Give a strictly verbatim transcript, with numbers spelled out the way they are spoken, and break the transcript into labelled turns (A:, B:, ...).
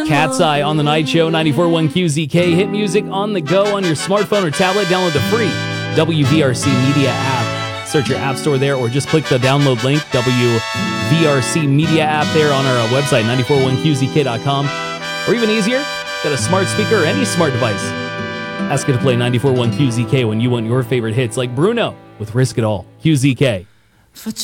A: Cat's Eye on the Night Show, ninety-four point one Q Z K. Hit music on the go on your smartphone or tablet. Download the free W V R C Media app. Search your app store there or just click the download link, W V R C Media app there on our website, ninety-four point one Q Z K dot com. Or even easier, got a smart speaker or any smart device. Ask it to play ninety-four point one Q Z K when you want your favorite hits like Bruno with Risk It All. Q Z K.